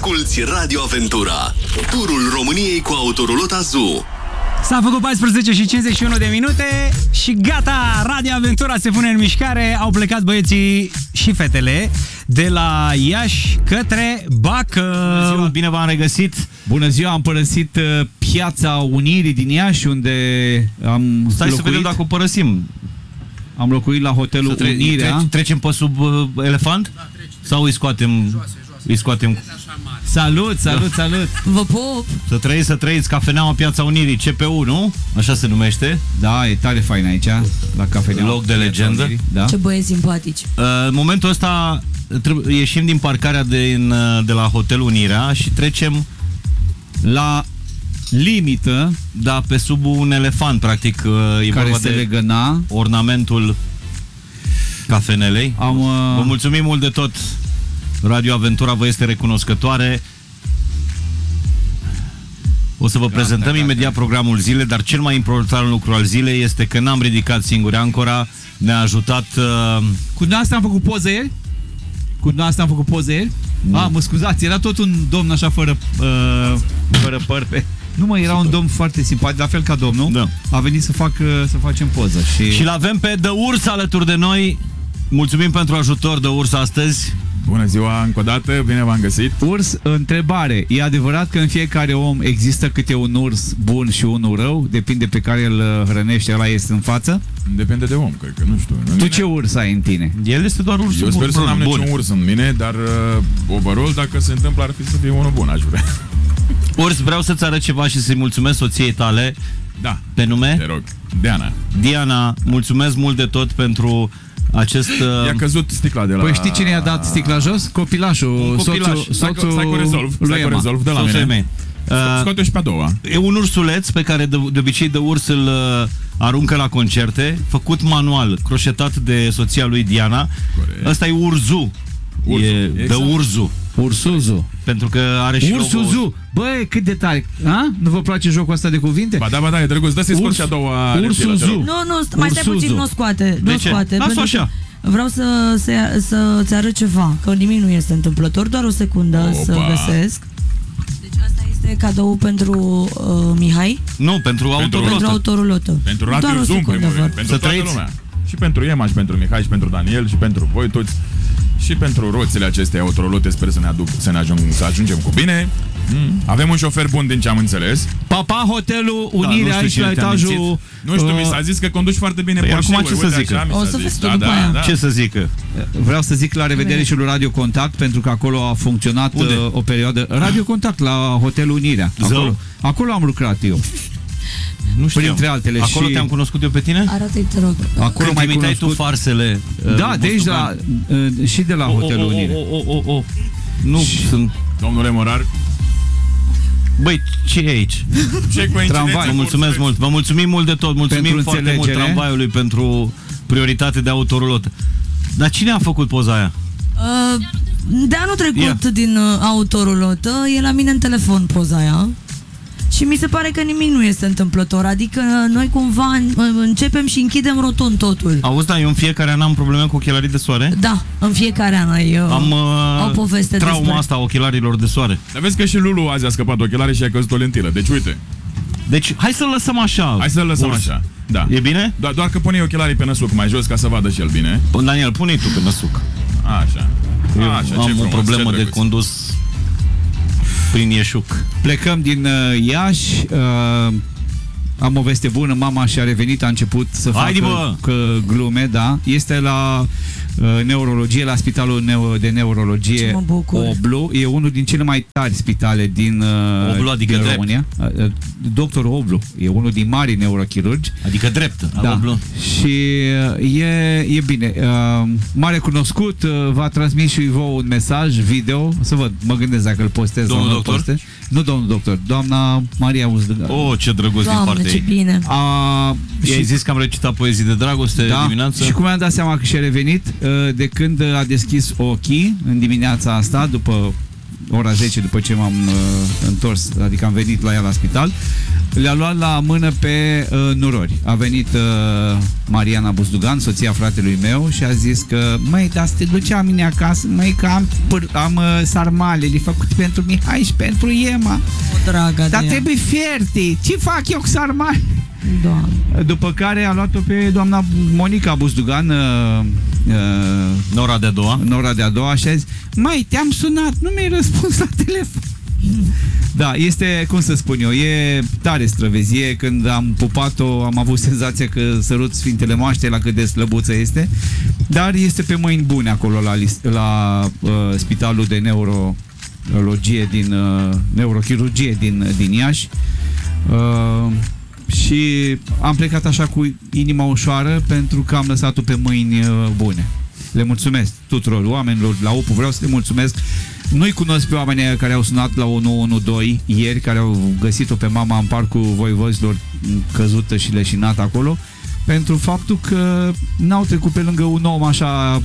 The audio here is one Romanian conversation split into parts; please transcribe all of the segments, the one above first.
Asculți Radio Aventura, turul României cu Autoroulot Azu. S-a făcut 14 și 51 de minute și gata, Radio Aventura se pune în mișcare. Au plecat băieții și fetele de la Iași către Bacău. Bună ziua, bine v-am regăsit. Bună ziua, am părăsit Piața Unirii din Iași, unde am Stai locuit. să vedem dacă o părăsim. Am locuit la hotelul Unirea. Trecem pe sub elefant? Da, sau îi scoatem? Îi scoatem. Salut, salut, salut. Vă pup. Să trăiți Cafeneaua Piața Unirii, CPU, nu? Așa se numește. Da, e tare fain aici, la cafenea. Loc de legendă. Da. Ce băieți simpatici. În momentul ăsta ieșim din parcarea de la hotelul Unirea și trecem la limită, da, pe sub un elefant, practic. E care vorba se de legăna ornamentul cafenelei. Vă mulțumim mult de tot. Radio Aventura vă este recunoscătoare. O să vă prezentăm imediat programul zilei, dar cel mai important lucru al zilei este că n-am ridicat singuri ancora. Ne-a ajutat... Cu dumneavoastră am făcut poze ieri? Cu dumneavoastră am făcut poze ieri? Mă scuzați, era tot un domn așa fără păr pe... Nu mă, era un domn foarte simpatic, la fel ca domnul. Da. A venit să facem poză. Și l-avem pe The Urs alături de noi. Mulțumim pentru ajutor, The Urs, astăzi. Bună ziua, încă o dată, bine v-am găsit. Urs, întrebare. E adevărat că în fiecare om există câte un urs bun și unul rău? Depinde pe care îl hrănește, ăla este în față? Depinde de om, cred că, nu știu. Tu ce urs ai în tine? El este doar ursul. Eu sper să n-am niciun urs în mine, dar overall, dacă se întâmplă, ar fi să fie unul bun, aș vrea. Urs, vreau să-ți arăt ceva și să-i mulțumesc soției tale. Da. Pe nume? Te rog. Diana. Diana, mulțumesc mult de tot pentru acest... I-a căzut sticla de la... Păi știi cine i-a dat sticla jos? Copilașul. Soțul Stai cu rezolv de la mine. Scoate-o și pe a doua. E un ursuleț pe care de obicei de urs îl aruncă la concerte, făcut manual, croșetat de soția lui Diana. Corect. Ăsta e Urzu. E exact. De Urzu. Ursuzu. Pentru că are și Ursuzu. Băi, cât de tare. Nu vă place jocul ăsta de cuvinte? Ba da, e drăguț. Dă să-i scoți și a doua. Ursuzu. Nu, mai stai puțin, nu scoate. De ce? Lasă-o așa. Vreau să-ți arăt ceva, că nimic nu este întâmplător, doar o secundă să găsesc. Deci asta este cadou pentru Mihai? Nu, pentru autorulotă. Pentru Radio Zoom, pentru toată lumea. Și pentru Ema, și pentru Mihai, și pentru Daniel, și pentru voi toți. Și pentru roțile acestea autorulote sper să ajungem cu bine. Avem un șofer bun din ce am înțeles. Papa, hotelul Unirea, aici la etajul... Nu știu, mi s-a zis că conduci foarte bine Porsche-uri. Acum ce să zică? O să vezi după aia. Ce să zică? Vreau să zic la revedere și lui Radio Contact, pentru că acolo a funcționat o perioadă. Radio Contact la hotelul Unirea. Acolo am lucrat eu. Nu știu. Printre altele. Acolo și... te-am cunoscut eu pe tine? Arată-i, te rog. Acolo mai imitai tu farsele. Da, de aici și de la hotelul Unirea. Nu sunt... Domnule Morar. Băi, ce e aici? Ce Tramvai. Vă mulțumesc mult. Vă mulțumim mult de tot. Mulțumim foarte mult tramvaiului pentru prioritate de autorulotă. Dar cine a făcut poza aia? De anul trecut din autorulotă, e la mine în telefon poza aia. Și mi se pare că nimic nu este întâmplător. Adică noi cumva începem și închidem rotund totul. Auzi, da, eu în fiecare an am probleme cu ochelarii de soare. Da, în fiecare an am o poveste trauma despre... asta a ochelarilor de soare. Dar vezi că și Lulu azi a scăpat ochelarii și a căzut o lentilă. Deci uite. Deci hai să-l lăsăm așa. Hai să-l lăsăm așa. Da. E bine? Doar că pune ochelarii pe năsuc mai jos ca să vadă și el bine. Daniel, pune-i tu pe năsuc. Așa. Eu am o problemă de condus prin Ieșuc. Plecăm din Iași. Am o veste bună. Mama și-a revenit, a început să facă glume, da. Este la neurologie, la Spitalul de Neurologie Oblu. E unul din cele mai tari spitale din România. Doctor Oblu e unul din mari neurochirurgi. Adică drept. Da. Oblu. Și e bine. M-a recunoscut, v-a transmis și vouă un mesaj video. Să văd, mă gândesc dacă îl postez. Domnul doctor? Postez. Nu domnul doctor, doamna Maria Uzdăga. Oh, ce drăguț din partea ce bine. I-ai zis că am recitat poezii de dragoste dimineața? Și cum mi-am dat seama că și-a revenit de când a deschis ochii în dimineața asta, după ora 10 după ce m-am întors, adică am venit la ea la spital, le-a luat la mână pe nurori. A venit Mariana Buzdugan, soția fratelui meu, și a zis că măi, dar să te duceam mine acasă, măi, că am sarmalele făcute pentru Mihai și pentru Ema. Dragă Dar de ea. trebuie fierte. Ce fac eu cu sarmale? Doamne. După care a luat-o pe doamna Monica Buzdugan, Nora de-a doua. Nora de-a doua, și a zis: măi, te-am sunat, nu mi-ai răspuns la telefon. Da, este, cum să spun eu, e tare străvezie. Când am pupat-o, am avut senzația că sărut Sfintele Moaște la cât de slăbuță este. Dar este pe mâini bune acolo la spitalul de neurologie neurochirurgie din Iași. Și am plecat așa cu inima ușoară pentru că am lăsat-o pe mâini bune. Le mulțumesc tuturor oamenilor la UPU, vreau să le mulțumesc. Nu-i cunosc pe oamenii care au sunat la 112 ieri, care au găsit-o pe mama în parcul Voivodilor căzută și leșinată acolo, pentru faptul că n-au trecut pe lângă un om așa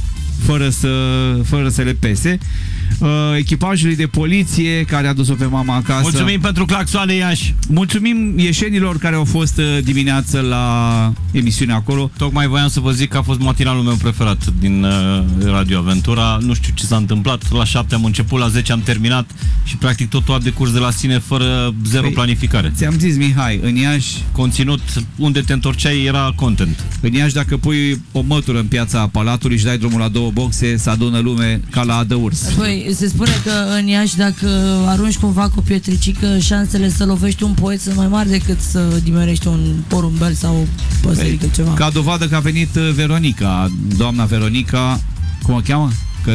fără să le pese. Echipajului de poliție care a dus-o pe mama acasă. Mulțumim pentru claxoane, Iași. Mulțumim ieșenilor care au fost dimineață la emisiunea acolo. Tocmai voiam să vă zic că a fost matinalul meu preferat din Radio Aventura. Nu știu ce s-a întâmplat. La 7 am început, la 10 am terminat și practic totul a decurs de la sine fără zero planificare. Ți-am zis, Mihai, în Iași, conținut, unde te întorceai era content. În Iași, dacă pui o mătură în piața Palatului și dai drumul la 2 boxe, se adună lume ca la adăurs. Păi, se spune că în Iași, dacă arunci cumva cu o pietricică, șansele să lovești un poet sunt mai mari decât să dimerești un porumbel sau o păsărică, ceva. Ca dovadă că a venit Veronica, doamna Veronica, cum o cheamă?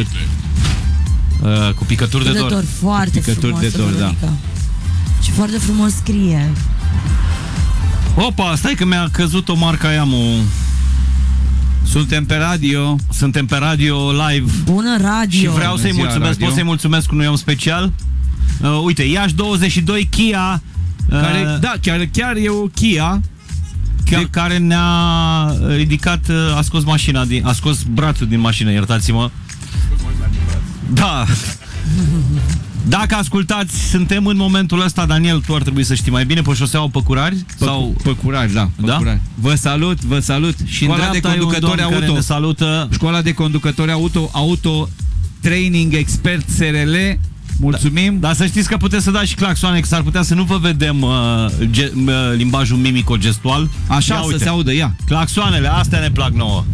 Cu picături de dor. Foarte frumoasă, de dor, Veronica. Da. Și foarte frumos scrie. Opa, stai că mi-a căzut o marca Iamu. Suntem pe radio. Suntem pe radio live. Bună radio. Și vreau să-i mulțumesc. Radio. Pot să-i mulțumesc cu un om special. Uite, Iași 22 Kia. Care, da, chiar e o Kia. Care ne-a ridicat, a scos mașina a scos brațul din mașină, iertați-mă. Da. Dacă ascultați, suntem în momentul ăsta, Daniel, tu ar trebui să știi mai bine, pe șoseaua Păcurari? Păcurari, da. Păcurari. Vă salut. Și școala de conducători auto. Ne salută. Școala de conducători auto Training Expert SRL. Mulțumim. Dar să știți că puteți să dați și claxoane, că s-ar putea să nu vă vedem limbajul mimico-gestual. Așa, să se audă, ia. Claxoanele, astea ne plac nouă.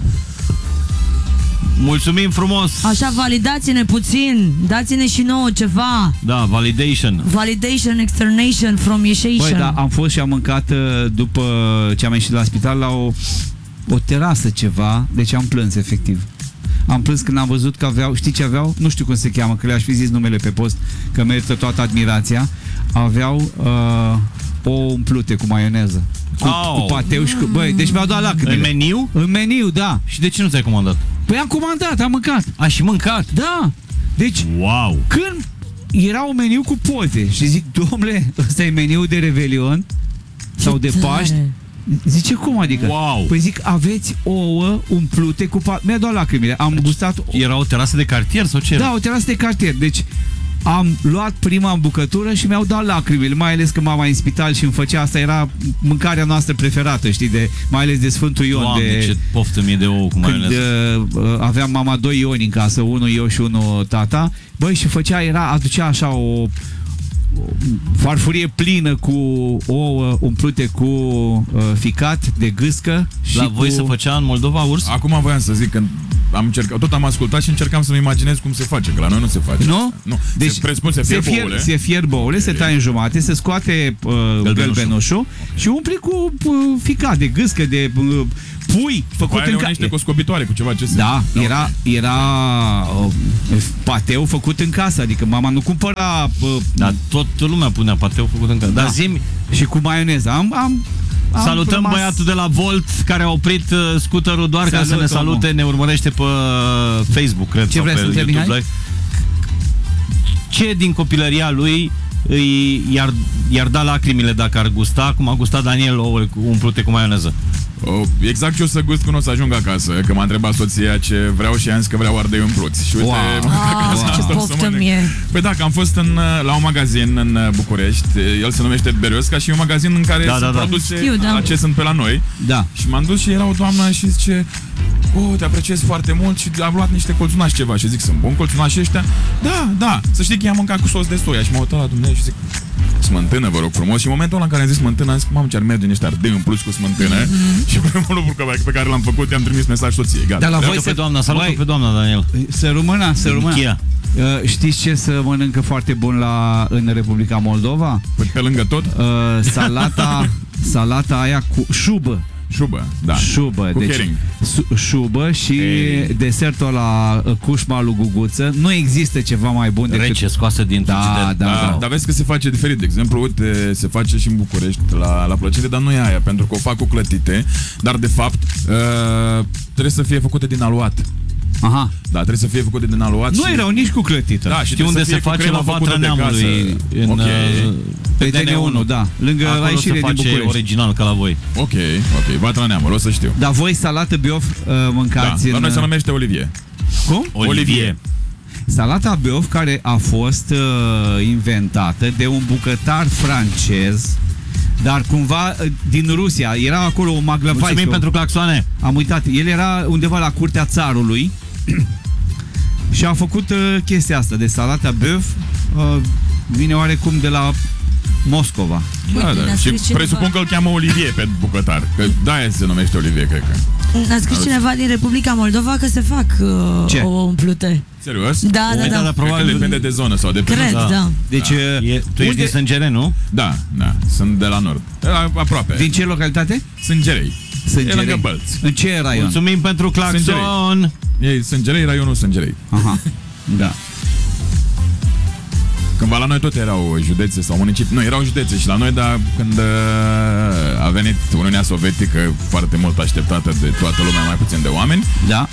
Mulțumim frumos. Așa, validați-ne puțin. Dați-ne și nouă ceva. Da, validation, externation from Ieșeition. Băi, da, am fost și am mâncat după ce am ieșit la spital la o terasă ceva. Deci am plâns, efectiv. Am plâns când am văzut că aveau, știi ce aveau? Nu știu cum se cheamă, că le-aș fi zis numele pe post, că merită toată admirația. Aveau o umplute cu maioneză. Cu pateu și cu... Băi, deci mi-au dat lacrimile. În meniu? În meniu, da. Și de ce nu ți-ai comandat? Păi am comandat, am mâncat. Ai și mâncat? Da. Deci, wow. Când era un meniu cu poze și zic, domnule, ăsta e meniu de Revelion sau de Paști? Zice, cum adică? Wow. Păi zic, aveți ouă umplute cu mi-a dat lacrimile. Am gustat... Era o terasă de cartier sau ce era? Da, o terasă de cartier. Deci am luat prima în bucătură și mi-au dat lacrimile, mai ales că mama în spital și îmi făcea, asta era mâncarea noastră preferată, știi, mai ales de Sfântul Ion. Doamne, ce poftă mie de ouă cu maioneză. Aveam mama 2 Ioni în casă, unul eu și unul tata. Băi, și aducea așa o farfurie plină cu ouă umplute cu ficat de gâscă. Și la voi se făcea în Moldova urs? Acum voiam să zic că am ascultat și încercam să-mi imaginez cum se face, că la noi nu se face. Nu? Nu. Deci se fierb ouăle. Se taie în jumate, se scoate gălbenușul și umpli cu ficat de gâscă, de pui făcut în casă. cu scobitoare, cu ceva ce se... Da, era pateu făcut în casă, adică mama nu cumpăra... Dar toată lumea punea pateu făcut în casă. Da. Dar zi-mi... Și cu maioneză. Salutăm băiatul de la Volt care a oprit scuterul doar ca să ne salute, ne urmărește pe Facebook, cred. Ce vrei să întrebi, Mihai? Ce din copilăria lui i-ar da lacrimile dacă ar gusta, cum a gustat Daniel ouă umplute cu maioneză? exact ce o să gust când o să ajung acasă, că m-a întrebat soția ce vreau și am zis că vreau ardei umpluți. Și uite, ce poftă mie. Păi da, că am fost la un magazin în București, el se numește Berezca și e un magazin în care sunt produse ce sunt pe la noi. Da. Și m-am dus și era o doamnă și zice: te apreciez foarte mult și am luat niște colțunași ceva. Și zic, sunt bun colțunași ăștia? Da, să știi că i-am mâncat cu sos de soia. Și m-am uitat la Dumnezeu și zic: smântână, vă rog frumos. Și în momentul ăla în care am zis smântână, am zis: mamă, ce ar merge niște ardei în plus cu smântână. Și primul lucru pe care l-am făcut, i-am trimis mesaj soției. Gata. Dar la voi salută pe doamna, Daniel. Să rămână. Știți ce să mănâncă foarte bun în Republica Moldova? Pe lângă tot? Salata aia cu șubă. Șubă, cu deci șubă și desertul la cușma lui Guguță. Nu există ceva mai bun decât rece, scoasă din frigider. Dar vezi că se face diferit. De exemplu, uite, se face și în București la Plăcere, dar nu e aia, pentru că o fac cu clătite, dar de fapt trebuie să fie făcută din aluat. Aha. Da, trebuie să fie făcute din aluat. Nu erau nici cu clătită. Da, știi unde se face la Vatra Neamului? Pe DN1, da. Lângă la ieșire din București. Original ca la voi. Ok, Vatra Neamului, o să știu. Dar voi salată biof mâncați? Da, la noi se numește Olivier. Cum? Olivier. Salata biof care a fost inventată de un bucătar francez, dar cumva din Rusia. Era acolo o maglavai. Mulțumim pentru claxoane. Am uitat. El era undeva la curtea țarului și a făcut chestia asta de salata băf. Vine oarecum de la Moscova. Da. Și presupun că îl cheamă Olivier pe bucătar. Că de-aia se numește Olivier, cred că. A scris cineva din Republica Moldova că se fac o umplute. Serios? Da. Probabil depinde de zonă sau depinde. Cred, da. Deci, tu ești din Sângere, nu? Da, sunt de la nord. Aproape. Din ce localitate? Sângerei. E lângă Bălți. În ce raion? Mulțumim pentru claxon. E Sângerei, raionul Sângerei. Aha, da. Cândva la noi tot erau județe sau municipii. Nu, erau județe și la noi, dar când a venit Uniunea Sovietică, foarte mult așteptată de toată lumea, mai puțin de oameni. Da.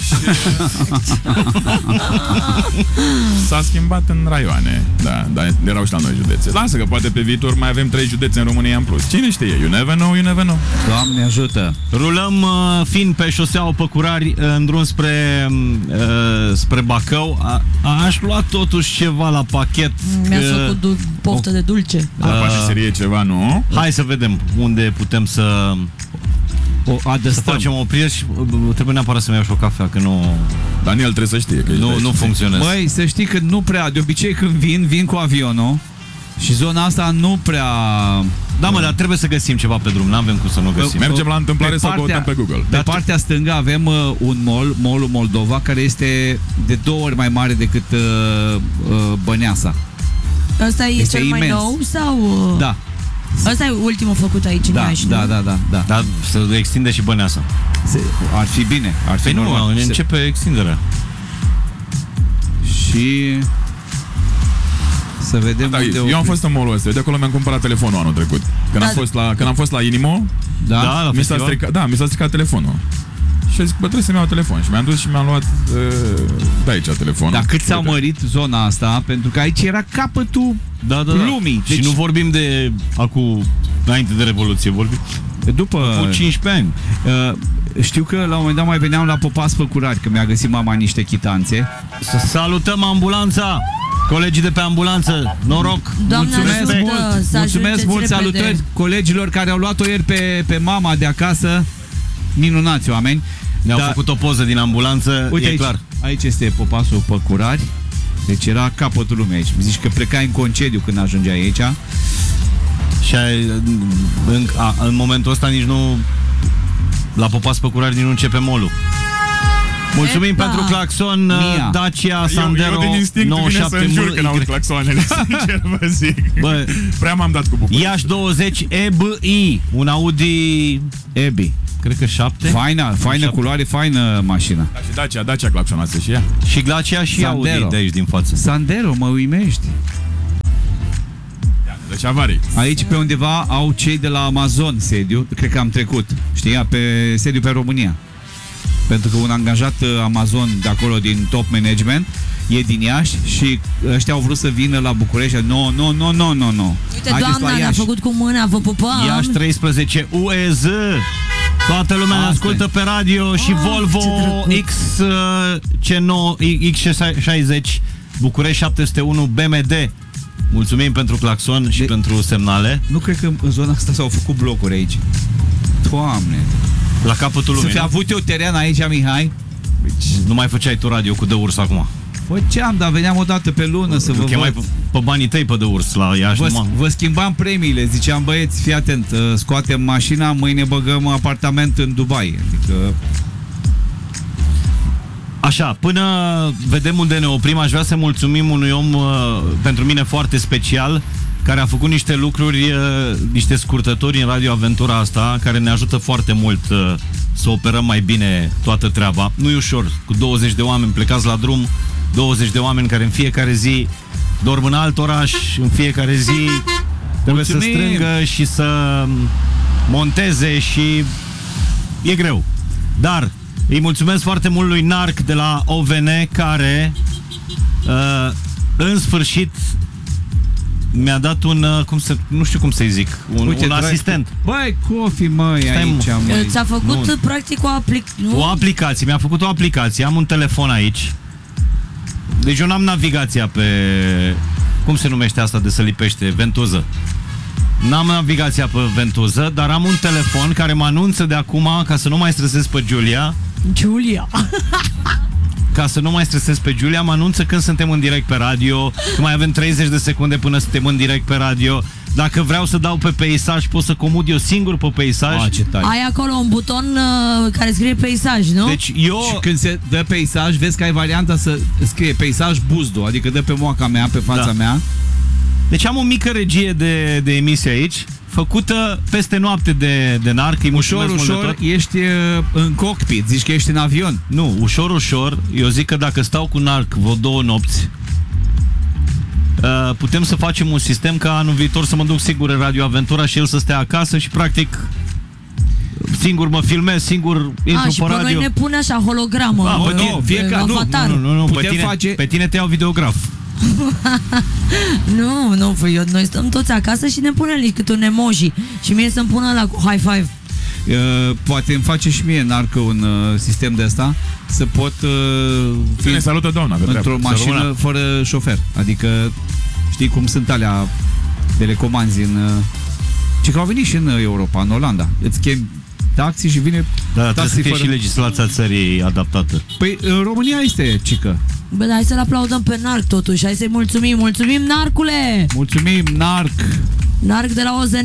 S-a schimbat în raioane. Da, dar erau și la noi județe. Lasă că poate pe viitor mai avem 3 județe în România în plus. Cine știe? You never know, you never know. Doamne ajută. Rulăm fin pe șoseaua Păcurari în drum spre Bacău. Aș lua totuși ceva la pachet. Mi-a făcut poftă de dulce. Poate serie ceva, nu? Hai să vedem unde putem să facem oprire și trebuie neapărat să-mi iau și o cafea, că nu... Daniel trebuie să știe că nu funcționează. Băi, să știi că nu prea, de obicei când vin cu avionul și zona asta nu prea... Da, mă, dar trebuie să găsim ceva pe drum, n-avem cum să nu găsim. Mergem la întâmplare sau căutăm pe Google. Pe partea stângă avem un mall-ul Moldova, care este de 2 ori mai mare decât Băneasa. Ăsta e cel mai nou sau... Da. Ăsta e ultimul făcut aici în Iași, da. Dar să extinde și Băneasa. Ar fi bine. Ar fi normal. Nu, începe extinderea. Și... să vedem eu am fost în mall-ul ăsta. De acolo mi-am cumpărat telefonul anul trecut. Când am fost la Inimo, mi s-a stricat telefonul. Și zic, trebuie să-mi iau telefon. Și mi-am dus și mi-am luat de aici telefonul. Dar cât s-a mărit zona asta? Pentru că aici era capătul lumii. Deci... Și nu vorbim de înainte de Revoluție, vorbim după 15 ani. Știu că la un moment dat mai veneam la Popas Păcurari, că mi-a găsit mama niște chitanțe. Să salutăm ambulanța! Colegii de pe ambulanță, noroc! Mulțumesc mult, salutări colegilor care au luat-o ieri pe mama de acasă. Minunați oameni. Ne-au făcut o poză din ambulanță. Uite, aici, clar. Aici este Popasul Păcurari. Deci era capătul lumii aici. Zici că plecai în concediu când ajungeai aici. Și în momentul ăsta nici nu... La Popas Păcurari nici nu începe mall-ul. Mulțumim pentru claxon. Dacia Sandero. Eu din instinct vine să înjur când aud claxoanele. Sincer vă zic. Bă, prea m-am dat cu București. Iași 20 EBI. Un Audi EBI. Cred că 7. Faină culoare, faină mașină. Da, și Dacia claxonase și ea. Și Dacia și Sandero. Audi de aici din față. Sandero, mă uimești. Deci avarii. Aici pe undeva au cei de la Amazon sediu. Cred că am trecut. Știi, pe sediu pe România. Pentru că un angajat Amazon de acolo din top management e din Iași și ăștia au vrut să vină la București. Nu. Uite, doamna ne-a făcut cu mâna, vă pupăm. Iași 13 UEZ. Toată lumea ne ascultă pe radio și Volvo X60 București 701 BMD. Mulțumim pentru claxon și pentru semnale. Nu cred că în zona asta s-au făcut blocuri aici. Doamne. La capătul lumii. Să fi avut eu teren aici, Mihai. Nu mai făceai tu radio cu de urs acum. Făceam, dar veneam o dată pe lună să vă chemai pe banii tăi pe de urs la Iași. Vă schimbam premiile, ziceam băieți, fii atent, scoatem mașina, mâine băgăm apartament în Dubai. Adică... Așa, până vedem unde ne oprim, aș vrea să mulțumim unui om pentru mine foarte special, care a făcut niște lucruri, niște scurtători în Radio Aventura asta, care ne ajută foarte mult să operăm mai bine toată treaba. Nu e ușor, cu 20 de oameni plecați la drum, 20 de oameni care în fiecare zi dorm în alt oraș, în fiecare zi trebuie să strângă și să monteze și e greu. Dar îi mulțumesc foarte mult lui Narc de la OVN, care în sfârșit mi-a dat un, nu știu cum să-i zic, un asistent. Băi, coffee, măi, aici, măi. Ți-a făcut practic o aplicație. Mi-a făcut o aplicație, am un telefon aici. Deci eu n-am navigația pe... Cum se numește asta de să lipește? Ventuză. N-am navigația pe ventuză, dar am un telefon care mă anunță de acum, ca să nu mai stresez pe Giulia. Ca să nu mai stresez pe Giulia, mă anunță când suntem în direct pe radio, că mai avem 30 de secunde până suntem în direct pe radio. Dacă vreau să dau pe peisaj, pot să comud eu singur pe peisaj. Ai acolo un buton care scrie peisaj, nu? Deci eu... Și când se dă peisaj, vezi că ai varianta să scrie peisaj buzdu, adică dă pe moaca mea, pe fața mea. Deci am o mică regie de emisie aici, făcută peste noapte de Narc. Ușor, ești în cockpit, zici că ești în avion. Nu, ușor, eu zic că dacă stau cu Narc vreo 2 nopți, putem să facem un sistem ca anul viitor să mă duc singur în Radio Aventura și el să stea acasă și practic singur mă filmez, singur intru și pe pe radio. noi ne pune așa hologramă, avatar. Nu, pe tine te iau videograf. Nu, noi stăm toți acasă și ne punem câte un emoji și mie să-mi pună ăla cu high five. Poate îmi face și mie Narcă un sistem de asta, să pot fi ne salută doamna într-o mașină fără șofer. Adică știi cum sunt alea telecomanzi în... Ce că au venit și în Europa, în Olanda. Îți chemi taxi și vine trebuie să fie și legislația țării adaptată. Păi în România este, cică. Bă, hai să-l aplaudăm pe Narc totuși. Hai să-i mulțumim. Mulțumim, Narcule! Mulțumim, Narc! Narc de la OZN.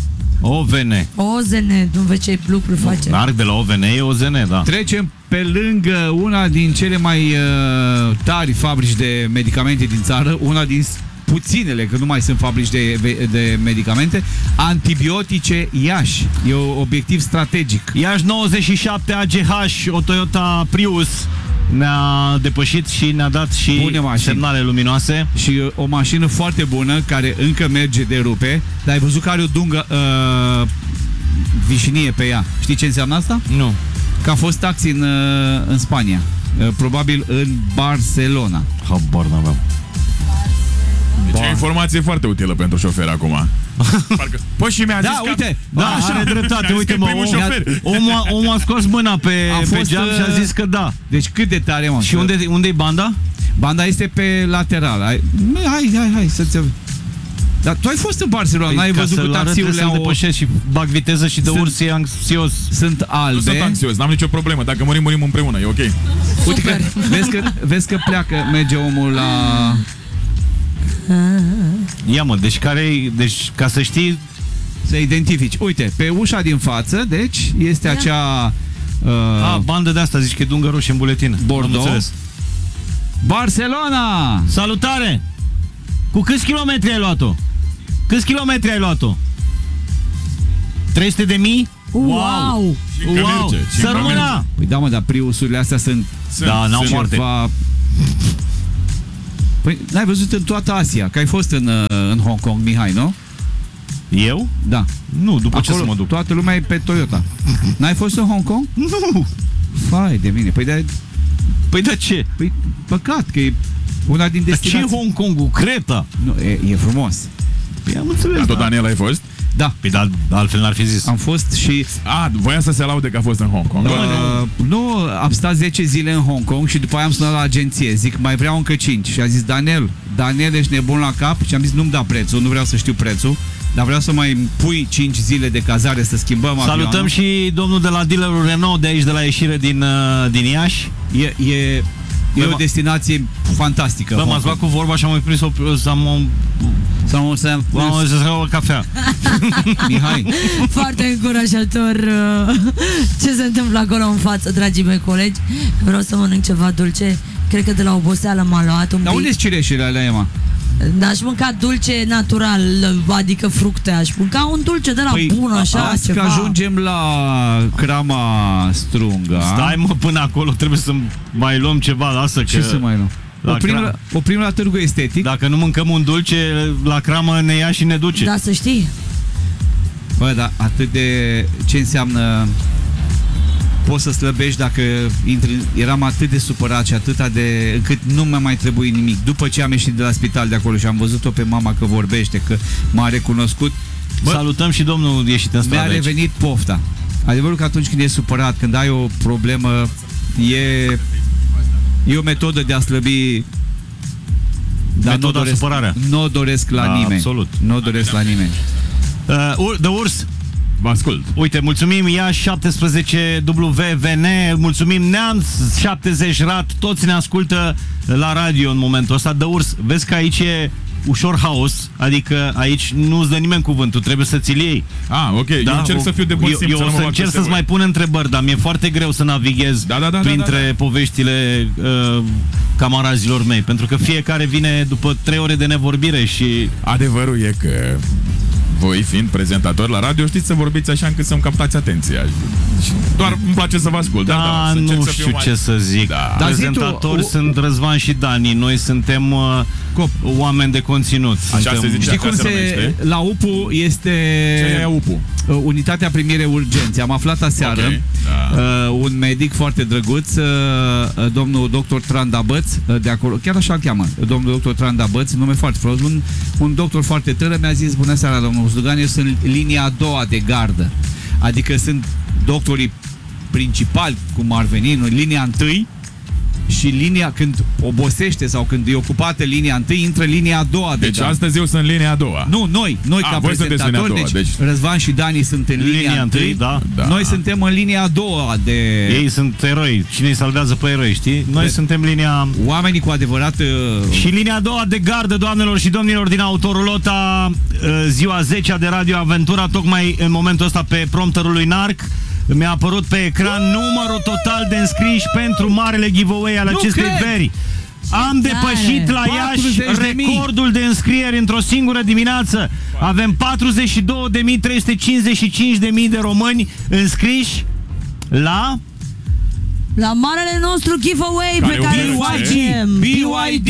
OZN, nu vezi ce lucruri face. Narc de la OVN e OZN, da. Trecem pe lângă una din cele mai tari fabrici de medicamente din țară, una din puținele, că nu mai sunt fabrici de medicamente, Antibiotice Iași. E un obiectiv strategic. Iași 97 AGH, o Toyota Prius, ne-a depășit și ne-a dat și semnale luminoase. Și o mașină foarte bună, care încă merge de rupe, dar ai văzut că are o dungă vișinie pe ea. Știi ce înseamnă asta? Nu. Că a fost taxi în Spania. Probabil în Barcelona. Habar n-aveam. Deci e informație foarte utilă pentru șofer acum. Parcă... Păi și mi-a zis că... uite, așa, are dreptate, uite mă, omul a scos mâna pe geam și a zis că da. Deci cât de tare, mă. Și unde-i banda? Banda este pe lateral. Hai să-ți... Dar tu ai fost în Barcelona, n-ai văzut că taxiurile au... depășesc și bag viteză și de urs e anxios. Sunt albe. Nu sunt anxios, n-am nicio problemă. Dacă murim împreună, e ok. Uite că, vezi că pleacă, merge omul la... Ia mă, deci ca să știi, să identifici. Uite, pe ușa din față, deci este acea bandă de asta, zici că e dungă roșie în buletin. Bordeaux. Barcelona! Salutare! Cu câți kilometri ai luat-o? Câți kilometri ai luat-o? 300.000? Wow! Să rămână! Păi da, mă, dar Priusurile astea sunt n-au moarte. Păi n-ai văzut în toată Asia, că ai fost în Hong Kong, Mihai, nu? Eu? Da. Nu, după acolo ce să mă duc? Toată lumea e pe Toyota. N-ai fost în Hong Kong? Nu. Fai de mine. Păi de ce? Păi păcat că e una din destinații. Ce Hong Kong-ul? Creta? Nu, e frumos. Păi am înțeles. Dar tot Daniel ai fost? Da. Păi altfel n-ar fi zis. Am fost și... voia să se laude că a fost în Hong Kong. Nu, am stat 10 zile în Hong Kong și după aia am sunat la agenție. Zic, mai vreau încă 5. Și a zis, Daniel, ești nebun la cap? Și am zis, nu-mi da prețul, nu vreau să știu prețul, dar vreau să mai pui 5 zile de cazare să schimbăm avionul. Salutăm și domnul de la dealerul Renault de aici, de la ieșire din Iași. E o destinație fantastică. Bă, m-ați luat cu vorba și am prins să iau o cafea. Mihai. Foarte încurajator ce se întâmplă acolo în față, dragii mei colegi. Vreau să mănânc ceva dulce. Cred că de la oboseală m-a luat un pic. Dar unde-s cireșele alea, Emma? Aș mânca dulce natural, adică fructe. Aș mânca un dulce de la bun, așa, ceva. Că ajungem la Crama Strunga. Stai mă, până acolo trebuie să mai luăm ceva. Lasă că... Ce să mai luăm? Oprim la Târgu Estetic. Dacă nu mâncăm un dulce, la Cramă ne ia și ne duce. Da, să știi. Bă, dar atât de... Ce înseamnă... Poți să slăbești dacă intri... Eram atât de supărat și atâta de... încât nu mai trebuie nimic. După ce am ieșit de la spital de acolo și am văzut-o pe mama că vorbește, că m-a recunoscut. Bă, salutăm și domnul ieșit în stradă. Mi-a revenit pofta. Adevărul că atunci când e supărat, când ai o problemă, e o metodă de a slăbi. Dar nu o doresc la nimeni. Absolut. Nu o doresc la nimeni. De Urs. Vă ascult. Uite, mulțumim Iași 17 WVN, mulțumim Neamț 70 Rat, toți ne ascultă la radio în momentul ăsta. De Urs, vezi că aici e ușor haos, adică aici nu-ți dă nimeni cuvântul, trebuie să ți-l iei. Ok, da? Eu încerc să fiu de bun simț. Eu o să încerc să-ți mai pun întrebări, dar mi-e foarte greu să navighez printre poveștile camarazilor mei, pentru că fiecare vine după 3 ore de nevorbire și... Adevărul e că voi, fiind prezentatori la radio, știți să vorbiți așa încât să-mi captați atenția. Și doar îmi place să vă ascult. Da, nu știu ce să zic. Prezentatori sunt Răzvan și Dani. Noi suntem oameni de conținut. Așa se zice. Știi cum se... La UPU este... Ce e UPU? Unitatea primire urgențe. Am aflat aseară un medic foarte drăguț, domnul doctor Trandabăț, de acolo, chiar așa îl cheamă, domnul doctor Trandabăț, nume foarte frumos, un doctor foarte tânăr, mi-a zis, bună seara, domnul Uzdugan, eu sunt linia a doua de gardă. Adică sunt doctorii principali, cum ar veni, în linia întâi, și linia, când obosește sau când e ocupată linia întâi, intră linia a doua. Deci astăzi eu sunt linia a doua. Nu, noi ca prezentatori, deci Răzvan și Dani sunt în linia întâi, da. Noi suntem în linia a doua de... Ei sunt eroi. Cine îi salvează pe eroi, știi? Noi suntem linia... Oamenii cu adevărat... Și linia a doua de gardă, doamnelor și domnilor, din Autorulota, ziua 10-a de Radio Aventura, tocmai în momentul ăsta pe prompterul lui Narc. Mi-a apărut pe ecran numărul total de înscriși pentru marele giveaway al acestei veri. Am depășit la Iași recordul de înscrieri într-o singură dimineață. Avem 42.355.000 de români înscriși la marele nostru giveaway pe care îl facem. BYD.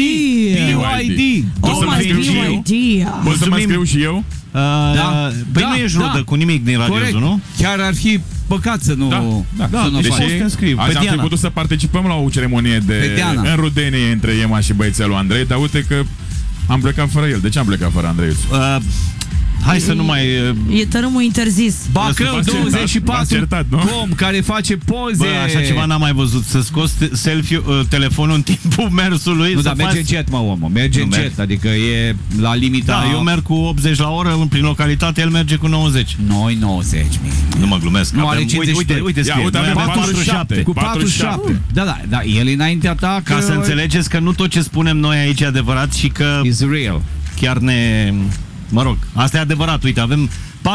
Oh my BYD. Poți să mă scriu și eu? Păi nu ești rudă cu nimic din radio, nu? Chiar ar fi păcat să nu... Da, deci azi am fi putut să participăm la o ceremonie de înrudenie între Ema și băiețelul Andrei, dar uite că am plecat fără el. De ce am plecat fără Andrei? Hai să nu mai... E tărâmul interzis. Bacău 24 om care face poze. Bă, așa ceva n-am mai văzut. Să scoți telefonul în timpul mersului. Nu, dar merge jet, mă, omul. Merge jet, adică e la limita... Da, eu merg cu 80 la oră prin localitate, el merge cu 90. Noi 90, nu mă glumesc. Nu are 52. Uite, scrie. 47. Cu 47. Da, el e înaintea ta. Ca să înțelegeți că nu tot ce spunem noi aici e adevărat și că... Is real. Chiar ne... Mă rog, asta e adevărat. Uite, avem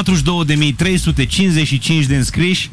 42.355 de înscriși.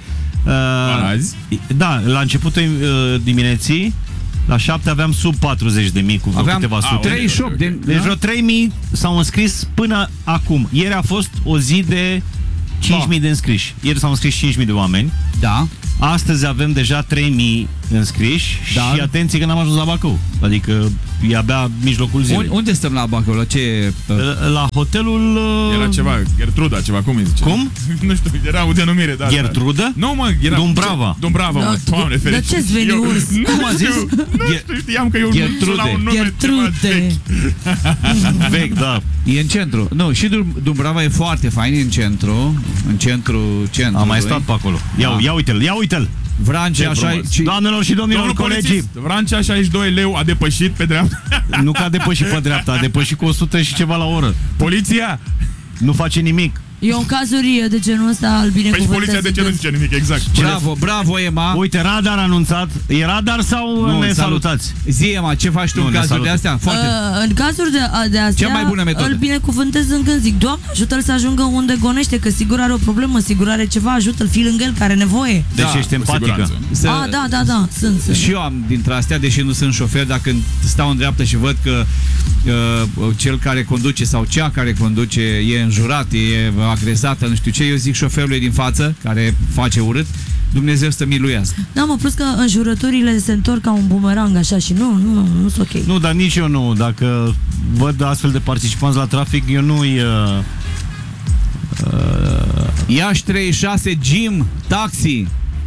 Da, la începutul dimineții, la 7 aveam sub 40.000 cu vreo câteva sute. 38. Deci vreo 3.000 s-au înscris până acum. Ieri a fost o zi de 5.000 de înscriși. Ieri s-au înscris 5.000 de oameni. Da. Astăzi avem deja 3.000 înscriși Dar- și atenție că n-am ajuns la Bacău. Adică e abia mijlocul zilei. Unde stăm la Bacău? La ce... La hotelul... Era ceva, Gertruda, ceva, cum îi zice? Cum? Nu știu, era o denumire de asta. Gertrudă? Nu, mă, era... Dumbrava. Dumbrava, mă, Doamne Dar ferește. ce-ți veni Eu- urs? Nu Cum a zis? știu, știam că eu Gertrude. la un nume ceva Gertrude. vechi. Vechi, da. E în centru. Nu, și Dumbrava e foarte fain, e în centru. În centru. Am mai stat pe acolo. Ia uite-l, ia uite-l. Vrancea, Ce așa frumos. Doamnelor și domnilor, Domnul colegii. polițist, Vrancea 62 leu a depășit pe dreapta. Nu că a depășit pe dreapta, a depășit cu 100 și ceva la oră. Poliția? Nu face nimic. Eu în cazuri de genul ăsta îl Păi și binecuvântez. poliția de ce nu zice nimic, exact. Bravo, Ema. Uite, radar anunțat. E radar sau Nu, ne salut. salutați? Zi, Ema, ce faci tu Nu, în ne cazuri de salut. astea? Foarte... În cazuri de astea, Cea mai bună metodă. îl binecuvântez în când zic, Doamne, ajută-l să ajungă unde gonește, că sigur are o problemă, sigur are ceva, ajută-l, fii lângă el, care are nevoie. Deci Da, ești cu empatică. siguranță. Da, sunt. Și eu am dintre astea, deși nu sunt șofer, dacă stau în dreapta și văd că cel care conduce sau cea care conduce e înjurat, e agresată, nu știu ce, eu zic șoferului din față, care face urât, Dumnezeu să miluiască. Da, mă, plus că înjurăturile se întorc ca un bumerang, așa, și nu sunt ok. Nu, dar nici eu nu. Dacă văd astfel de participanți la trafic, eu nu-i... Iași 36, gym, taxi,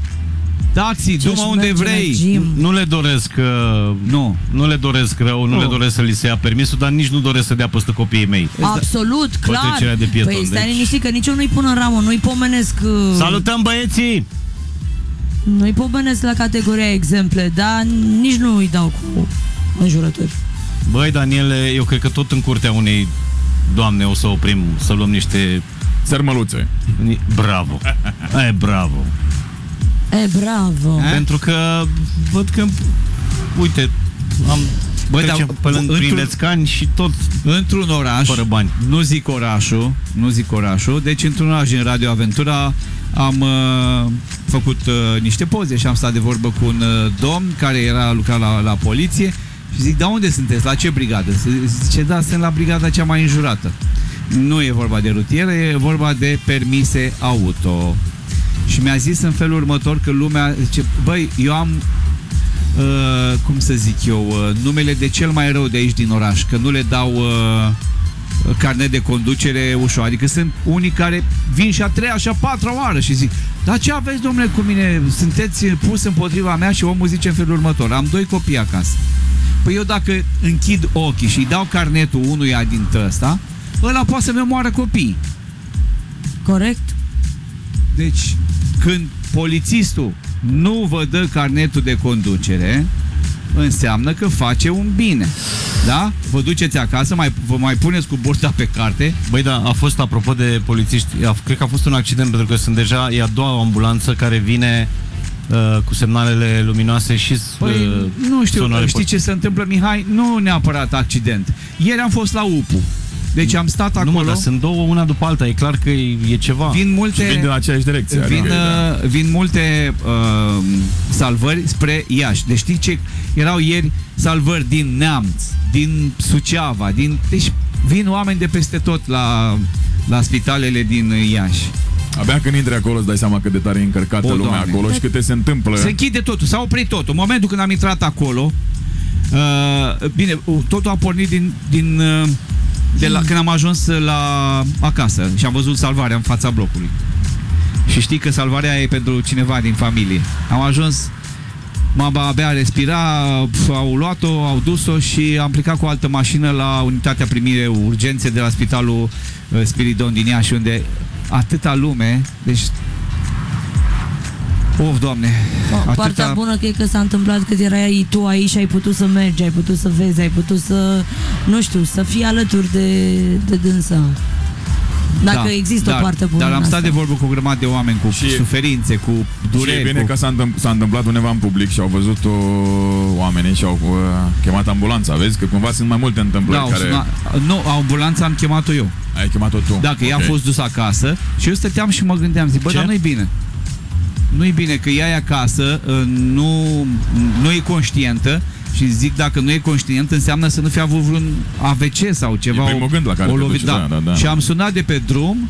du-mă unde merge la vrei. gym? Nu le doresc... Nu le doresc rău, nu le doresc să li se ia permisul, dar nici nu doresc să dea peste copiii mei. Absolut, clar. trecerea de pieton, Păi stai deci- liniștit că nici eu nu-i pun în ramă, nu-i pomenesc... Salutăm, băieții! Nu-i pomenesc la categoria exemple, dar nici nu îi dau cu înjurături. Băi, Daniele, eu cred că tot în curtea unei doamne o să oprim, să luăm niște... Sărmăluțe. Bravo! Bravo! Bravo! Pentru că văd că, uite, trecem pe lângă prin Lețcani și tot Într-un oraș, fără bani. nu zic orașul, deci într-un oraș din Radio Aventura am făcut niște poze și am stat de vorbă cu un domn care era lucrat la poliție și zic, da, unde sunteți? La ce brigadă? Zice, da, sunt la brigada cea mai înjurată. Nu e vorba de rutieră, e vorba de permise auto. Și mi-a zis în felul următor că lumea zice, băi, eu am cum să zic eu, numele de cel mai rău de aici din oraș, că nu le dau carnet de conducere ușor. Adică sunt unii care vin și a treia și a patra oară și zic, dar ce aveți, domnule, cu mine? Sunteți pus împotriva mea? Și omul zice în felul următor, am 2 copii acasă. Păi eu dacă închid ochii și îi dau carnetul unuia dintre ăsta, ăla poate să-mi omoară copiii. Corect? Deci, când polițistul nu vă dă carnetul de conducere, înseamnă că face un bine. Da? Vă duceți acasă, vă mai puneți cu burta pe carte. Băi, da, a fost, apropo de polițiști, cred că a fost un accident, pentru că sunt deja, e a doua ambulanță care vine cu semnalele luminoase și nu știu, sonore. știi ce se întâmplă, Mihai? Nu neapărat accident. Ieri am fost la UPU. Deci am stat acolo. Nu, mă, dar sunt două, una după alta, e clar că e ceva. Vin multe, Vin din aceeași direcție. vin multe salvări spre Iași. Deci știi ce? Erau ieri salvări din Neamț, din Suceava, deci vin oameni de peste tot la spitalele din Iași. Abia când intri acolo îți dai seama cât de tare e încărcată lumea Doamne. acolo și câte se întâmplă. Se închide totul, s-a oprit totul. În momentul când am intrat acolo, bine, totul a pornit când am ajuns acasă și am văzut salvarea în fața blocului. Și știi că salvarea e pentru cineva din familie. Am ajuns, mama abia respira, au luat-o, au dus-o și am plecat cu o altă mașină la unitatea primire urgențe de la Spitalul Spiridon din Iași, unde atâta lume, deci of, Doamne, Partea bună că e că s-a întâmplat că erai tu aici și ai putut să mergi, ai putut să vezi, ai putut să, nu știu, să fii alături de dânsa. Dacă există o parte bună. Dar am stat de vorbă cu o grămadă de oameni cu suferințe, cu dureri. Și e bine că s-a întâmplat undeva în public și au văzut oamenii și au chemat ambulanța. Vezi că cumva sunt mai multe întâmplări care... Nu, ambulanța am chemat-o eu. Ai chemat-o tu. Dacă ea a fost dus acasă și eu stăteam și mă gândeam, zic, bă, dar nu-i bine. Nu-i bine că ea e acasă, nu e conștientă și zic, dacă nu e conștient, înseamnă să nu fi avut vreun AVC sau ceva. E primul gând la care te duci, da. Și am sunat de pe drum,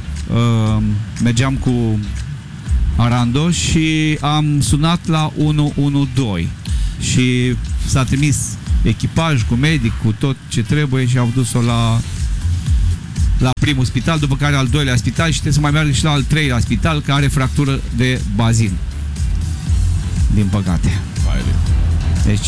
mergeam cu Arando și am sunat la 112. și s-a trimis echipaj cu medic, cu tot ce trebuie și au dus-o la primul spital, după care al doilea spital și trebuie să mai meargă și la al treilea spital, care are fractură de bazin. Din păcate. Deci...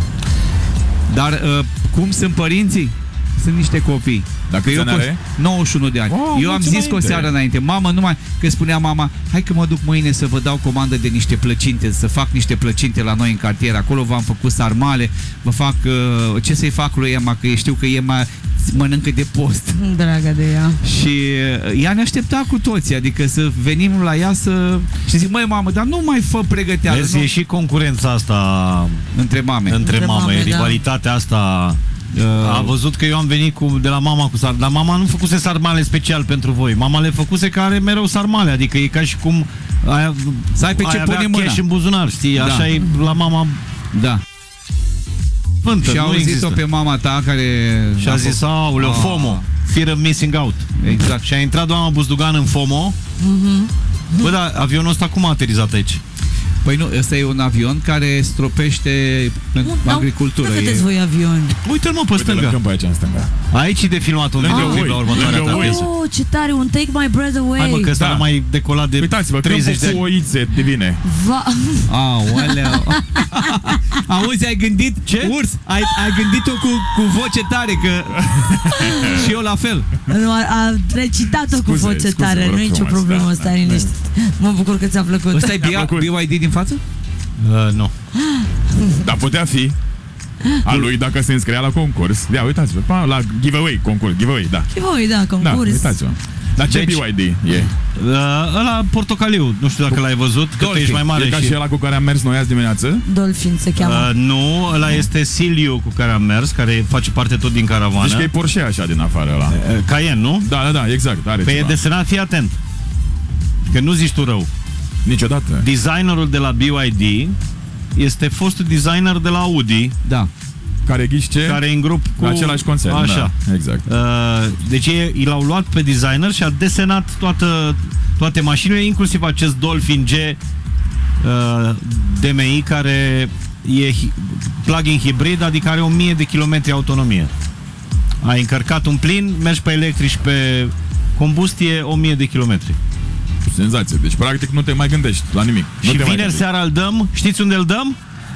Dar cum sunt părinții? Sunt niște copii. Dacă eu 91 de ani. Eu am zis cu o seară înainte, mamă, numai că spunea mama, hai că mă duc mâine să vă dau comandă de niște plăcinte, să fac niște plăcinte la noi în cartier. Acolo v-am făcut sarmale, vă fac ce să-i fac lui Emma, că știu că Emma mănâncă de post. Dragă de ea. Și ea ne aștepta cu toții, adică să venim la ea și zic, măi mamă, dar nu mai fă pregăteală. Vezi, e și concurența asta între mame. Între mame, da. rivalitatea asta. A văzut că eu am venit de la mama cu sarmale, dar mama nu făcuse sarmale special pentru voi. Mama le făcuse că are mereu sarmale, adică e ca și cum să ai pe ce pune mâna. Cash în buzunar, știi? Da. Așa e la mama. Da. Pântă, și a auzit-o pe mama ta care... Și a zis, aoleu, FOMO, Fear of Missing Out. Exact. Și a intrat doamna Buzdugan în FOMO. Bă, dar avionul ăsta cum a aterizat aici? Păi nu, ăsta e un avion care stropește în agricultură. Nu vedeți voi avion. Uite-l mă pe stânga. Uite-l aici în stânga. Aici e de filmat un videoclip la următoarea ta piesă. Oh, ce tare, un Take My Breath Away. Hai mă, că ăsta a mai decolat de 30 de ani. Uitați-vă, cu oițe divine. Aoleu. Auzi, ai gândit? Ce? Urs, ai gândit-o cu voce tare, că și eu la fel. A recitat-o cu voce tare, nu e nicio problemă, stai liniștit. Mă bucur că ți-a plăcut. Ăsta e BYD din față? Nu. Dar putea fi a lui dacă se înscria la concurs. Ia, uitați-vă, la giveaway, concurs, giveaway, da. Giveaway, da, concurs. Da, uitați-vă. Dar ce BYD e? Ăla portocaliu, nu știu dacă l-ai văzut, că tu ești mai mare. E ca și ăla cu care am mers noi azi dimineață? Dolphin se cheamă. Nu, ăla este Siliu cu care am mers, care face parte tot din caravană. Deci că e Porsche așa din afară ăla. Cayenne, nu? Da, exact, are Păi ceva. e desenat, fii atent. Că nu zici tu rău. Niciodată. Designerul de la BYD este fostul designer de la Audi. Da. Care ghiși ce? Care e în grup cu... același concern. Așa. Da, exact. Deci ei l-au luat pe designer și a desenat toate mașinile, inclusiv acest Dolphin G DMI, care e plug-in hibrid, adică are 1000 de kilometri autonomie. Ai încărcat un plin, mergi pe electric și pe combustie 1000 de kilometri. Senzație. Deci, practic, nu te mai gândești la nimic. Și vineri seara îl dăm. Știți unde îl dăm?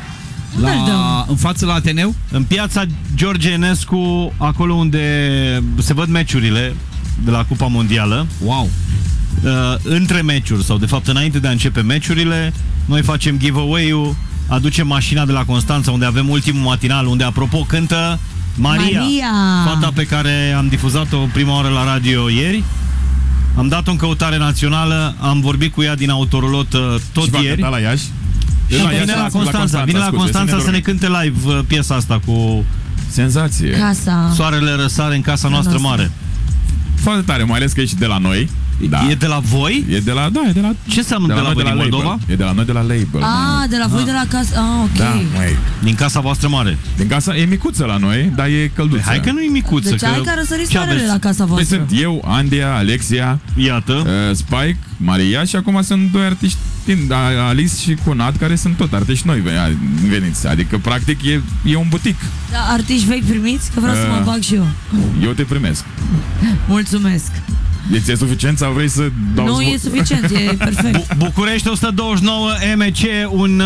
În față la Ateneu? În piața George Enescu, acolo unde se văd meciurile de la Cupa Mondială. Wow! Între meciuri, sau de fapt înainte de a începe meciurile, noi facem giveaway-ul, aducem mașina de la Constanța, unde avem ultimul matinal, unde, apropo, cântă Maria, fata pe care am difuzat-o prima oară la radio ieri. Am dat-o în căutare națională, am vorbit cu ea din Autorolot tot și ieri. Și la Iași? Și vine la Constanța, să ne cânte live piesa asta cu senzație. Casa. Soarele răsare în casa noastră mare. Foarte tare, mai ales că e și de la noi. Da. E de la voi? E de la, da, e de la... Ce înseamnă de la voi, din Moldova? E de la noi, de la label. De la voi, de la casa. Ok. Da, măi. Din casa voastră mare. Din casa, e micuță la noi, dar e călduță. Hai că nu e micuță. Deci hai că răsăriți soarele la casa voastră. Păi sunt eu, Andia, Alexia, iată, Spike, Maria și acum sunt doi artiști, Alice și Cunat, care sunt tot artiști noi veniți. Adică, practic, e un butic. Da, artiști vechi primiți? Că vreau să mă bag și eu. Eu te primesc. Mulțumesc. Deci e suficient sau vrei să dau... Nu, e suficient, e perfect. București 129 MC, un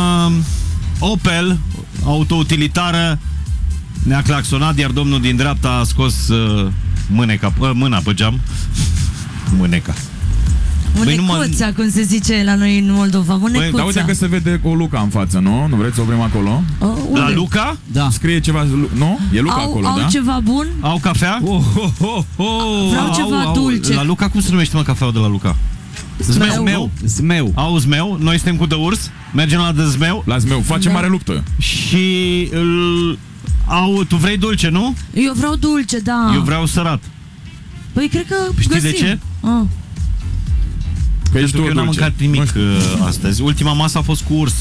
Opel autoutilitară ne-a claxonat, iar domnul din dreapta a scos mâna pe geam. Mâneca. Mânecuța, cum se zice la noi în Moldova. Mânecuța. Dar uite că se vede o Luca în față, nu? Nu vreți să oprim acolo? La Luca? Da. Scrie ceva, nu? E Luca acolo, da? Au ceva bun? Au cafea? Vreau ceva dulce. La Luca, cum se numește, mă, cafeaua de la Luca? Zmeu. Au Zmeu, noi suntem cu de urs, mergem la de Zmeu. La Zmeu, facem mare luptă. Și tu vrei dulce, nu? Eu vreau dulce, da. Eu vreau sărat. Păi cred că știi găsim. de ce? Că eu n-am mâncat nimic astăzi. Ultima masă a fost cu urs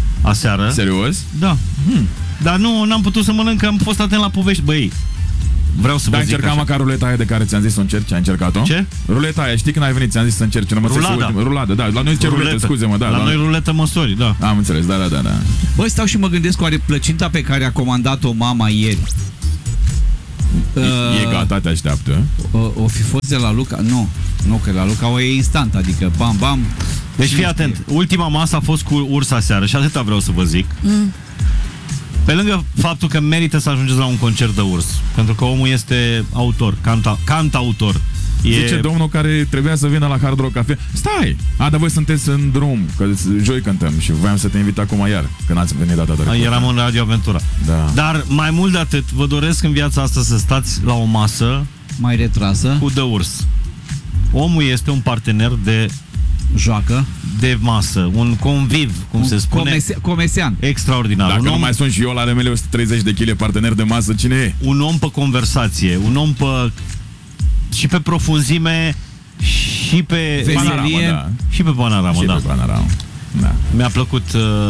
aseară. Serios? Da. Dar nu, n-am putut să mănânc, am fost atent la povești. Băi, vreau să vă Dar ai zic încercat așa. măcar ruleta aia de care ți-am zis să o încerci? Ai încercat-o? Ce? Ruleta aia, știi când ai venit, ți-am zis să încerci. Ruladă, da. La noi zice ruletă, scuze-mă, da. La noi ruletă măsori, da. Am înțeles, da. Băi, stau și mă gândesc, oare plăcinta pe care a comandat-o mama ieri E gata, te așteaptă. o fi fost de la Luca? Nu, că la Luca o e instant, adică bam, bam. Deci fii atent, ultima masă a fost cu Urs aseară și atâta vreau să vă zic. Pe lângă faptul că merită să ajungeți la un concert de Urs, pentru că omul este autor, cantautor. Zice domnul care trebuia să vină la Hard Rock Cafe. Stai! Dar voi sunteți în drum, că joi cântăm și voiam să te invit acum iar, când ați venit data trecută. Eram în Radio Aventura. Da. Dar mai mult de atât, vă doresc în viața asta să stați la o masă Mai retrasă. cu The Urs. Omul este un partener Joacă. de masă, un conviv, cum se spune, Comesean. extraordinar. Dacă Un nu om, mai sun și eu la RML 130 de kg partener de masă, cine e? un om pe conversație, un om pe și pe profunzime și pe Panorama, da. și pe panoramă, Și da. pe Panorama. Da. Mi-a plăcut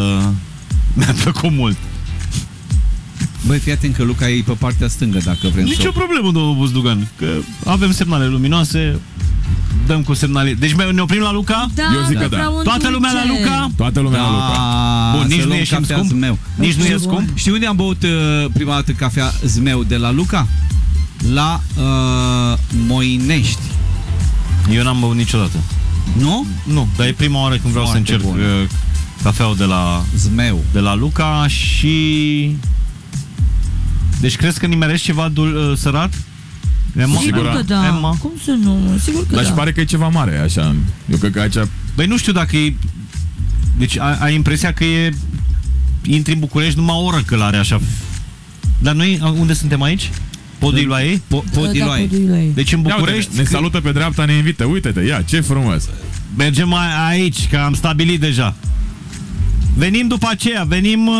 mult. Băi, fii atent că Luca e pe partea stângă, dacă vrem să... Nicio problemă, domnul Buzdugan, că avem semnale luminoase, dăm cu semnale. Deci ne oprim la Luca? Da, Eu zic că da. vreau un Toată lumea la dulce. Luca? Toată lumea la Luca. Bun, nici să nu luăm e și cafea scump? Zmeu. Nici nu e scump? Știi unde am băut prima dată cafea Zmeu? De la Luca? La Moinești. Eu n-am băut niciodată. Nu? Nu, dar e prima oară când vreau Foarte să încerc bună. cafeaua Zmeu. de la Luca și... Deci crezi că nimerești ceva sărat? Emma? Sigur că da. Emma? Cum să nu? Sigur că Dar da. și pare că e ceva mare, așa. Eu cred că aici... Băi, nu știu dacă e... Deci ai impresia că e... Intri în București numai o oră călare așa. Dar noi, unde suntem aici? Podul Iloaiei? Podiloaie. Deci în Ia București... uite, ne salută pe dreapta, ne invită. Uite-te, ia, ce frumos. Mergem aici, că am stabilit deja. Venim după aceea, venim...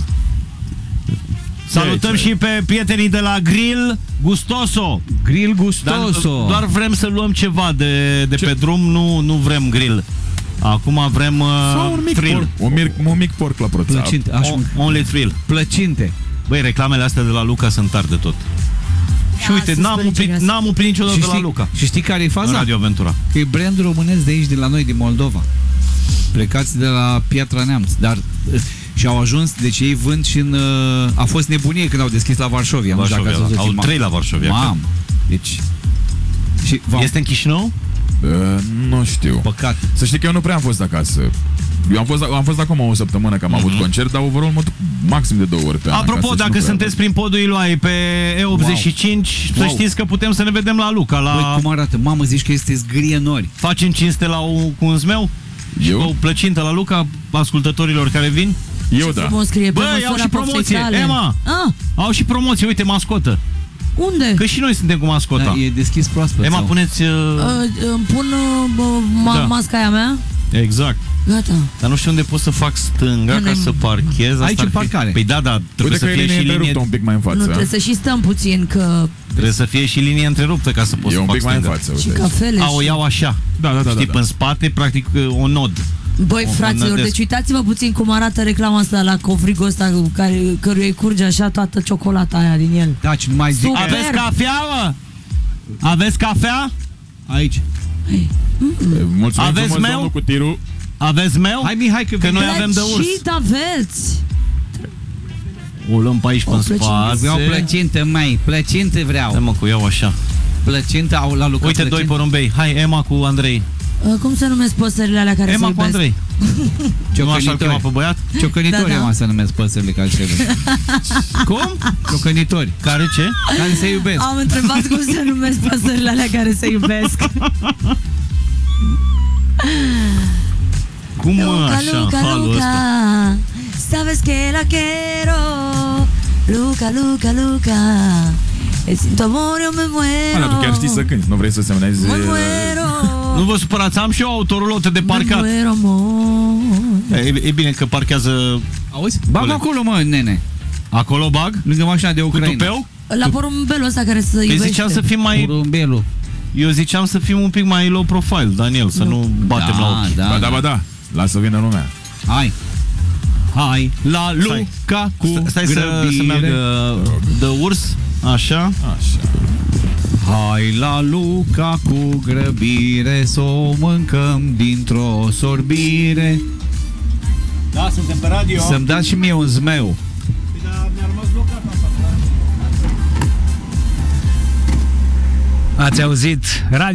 Salutăm Ce și pe prietenii de la Grill Gustoso. Grill Dar Gustoso. doar vrem să luăm ceva de pe drum, nu vrem grill. Acum vrem Sau un mic thrill. porc, un mic porc la proțap. Plăcinte. Only thrill. Plăcinte. Băi, reclamele astea de la Luca sunt tari de tot. Și uite, sunt spărgereasă. n-am oprit niciodată de la Luca. Și știi care e În faza? Radio Aventura. Că e brand românesc de aici, de la noi, din Moldova. Plecați de la Piatra Neamț. Dar și au ajuns, deci ei vând și în... A fost nebunie când au deschis la Varșovia. Nu știu dacă ați văzut Au filmul. 3 la Varșovia. Mam. Deci... Și Este în Chișinău? Nu știu. Păcat. Să știi că eu nu prea am fost acasă. Eu am fost acum o săptămână că am avut concert, dar overall mă duc maxim de 2 ori pe an Apropo, acasă și dacă nu prea sunteți prin podul Iloai pe E85, să Wow. știți că putem să ne vedem la Luca. Băi, cum arată? Mamă, zici că este zgrie nori. Facem cinste cu un zmeu și Eu? cu o plăcintă la Luca ascultătorilor care vin. Eu da. Frumos scrie pe Băi, au măsura și promoție. profesei tale. Emma! Ah, Au și promoție, uite, mascotă. unde? Că și noi suntem cu mascota. Da, e deschis proaspăt. Emma, sau? puneți... Îmi pun Da. masca aia mea? Exact. Gata. Dar nu știu unde pot să fac stânga ca Nu-i- să parchez. Asta Aici ar e fi- parcare. Păi da, trebuie Uite să că e fie linie și linie... întreruptă un pic mai în față. Nu, trebuie să și stăm puțin, că Trebuie să fie și linie întreruptă ca să pot E să un fac pic mai în stânga. față, și uite. cafele A, o și... iau așa. Da. Știi, în spate, practic, un nod. Băi, o fraților, nădesc. deci uitați-vă puțin cum arată reclama asta la covrigul ăsta căruia îi curge așa toată ciocolata aia din el. Da, ce nu mai zic. Super. Aveți cafea, mă? Aveți cafea? Aici. Mulțumim Aveți frumos, meu? domnul cu tirul. Aveți meu? Hai, Mihai, că noi avem de urs. Plăcit aveți! O luăm pe aici, pe O în plăcintă. spate. vreau plăcintă, mai. Plăcintă Hai, vreau. mă, cu iau așa. Plăcintă au la Luca. Uite, doi plăcintă. porumbei. Hai, Emma cu Andrei. Cum se numesc păsările alea care Emma se cu iubesc? Andrei. Nu așa îl chema pe băiat? Ciocănitori, Da, da. mă, să numesc păsările care se iubesc. Cum? Ciocănitori. Care ce? Care se iubesc. Am întrebat cum se numesc păsările alea care se iubesc. Cum, mă, Luca, așa, Luca, halul ăsta? Luca, sabes que la quiero. Luca, Luca, Luca, el sin tu amor yo me Dar tu muero. chiar știi să cânti, nu vrei să semnezi... Me muero. Nu vă supărați, am și eu autorulote de Me parcat. muero, amor. E bine că parchează Auzi? Bag Coleg. acolo, mă, nene. acolo, bag, Lângă mașina de cu Ucraina. tupeu. La porumbelul ăsta care se Că iubește. ziceam să fim mai... Porumbelul. Eu ziceam să fim un pic mai low profile, Daniel, să nu batem la ochi. Da. Lasă să vină lumea. Hai. Hai la Stai. Luca cu Stai să grăbire. meargă de urs. Așa. Hai la Luca cu grăbire, să o mâncăm dintr-o sorbire. Da, suntem pe radio. Să-mi dați și mie un zmeu. Ați auzit? Radio